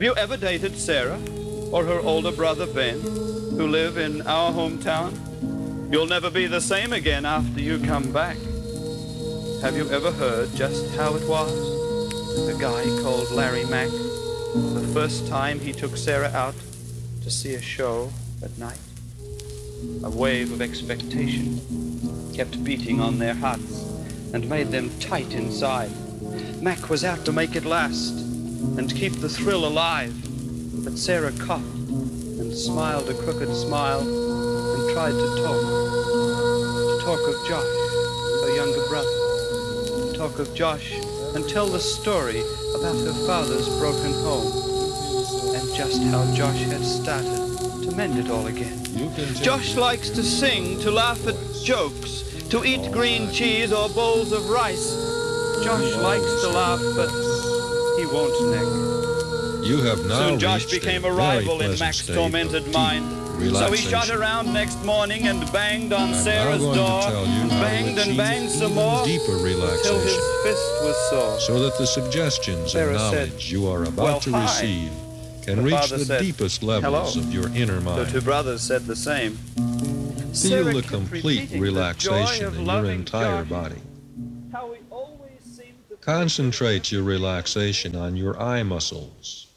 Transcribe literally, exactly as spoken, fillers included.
you ever dated Sarah or her older brother Ben, who live in our hometown? You'll never be the same again after you come back. Have you ever heard just how it was? A guy called Larry Mack, the first time he took Sarah out to see a show at night. A wave of expectation kept beating on their hearts and made them tight inside. Mac was out to make it last and keep the thrill alive. But Sarah coughed and smiled a crooked smile and tried to talk. To talk of Josh, her younger brother. To talk of Josh and tell the story about her father's broken home and just how Josh had started to mend it all again. Josh likes to sing, to laugh at jokes, to eat green cheese or bowls of rice. Josh likes to laugh, but he won't neck. You have now Soon Josh became a rival in Mac's tormented mind. So he shot around next morning and banged on I'm Sarah's now going door, to tell you and how to banged and achieve banged some even more, deeper till relaxation, his fist was sore. so that the suggestions Sarah and said, knowledge you are about "Well, to hi." receive can The reach father the said, deepest levels "Hello." of your inner The mind. two brothers said the same. Feel Sarah the kept complete repeating the relaxation joy of in your loving entire Josh, body. how he always seemed to Concentrate your relaxation on your eye muscles,